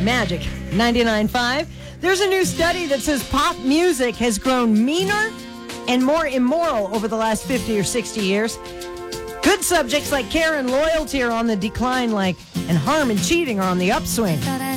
Magic 99.5. There's a new study that says pop music has grown meaner and more immoral over the last 50 or 60 years. Good subjects like care and loyalty are on the decline, and harm and cheating are on the upswing.